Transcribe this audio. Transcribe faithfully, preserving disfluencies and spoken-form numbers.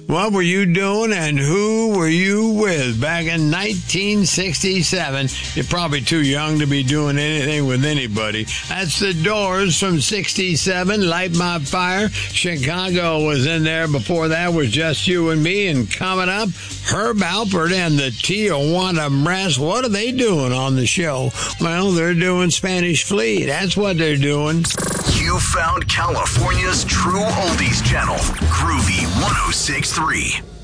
What were you doing and who were you with back in nineteen sixty-seven? You're probably too young to be doing anything with anybody. That's the Doors from sixty-seven, Light My Fire. Chicago was in there. Before that was Just You and Me. And coming up, Herb Alpert and the Tijuana Brass. What are they doing on the show? Well, they're doing Spanish Flea. That's what they're doing. You found California's true oldies channel, Groovy one oh six point three.